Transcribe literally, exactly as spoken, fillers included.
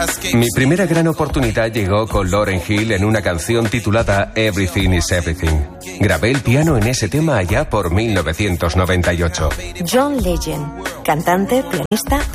Mi primera gran oportunidad llegó con Lauryn Hill en una canción titulada Everything is Everything. Grabé el piano en ese tema allá por mil novecientos noventa y ocho. John Legend, cantante, pianista